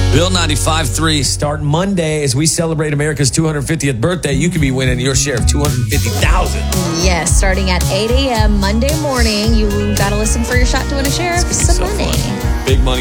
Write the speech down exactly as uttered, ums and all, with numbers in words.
Bill ninety-five three. Start Monday as we celebrate America's two hundred fiftieth birthday. You could be winning your share of two hundred fifty thousand dollars. Yes, starting at eight a.m. Monday morning. You got to listen for your shot to win a share of some So money. fun. Big money.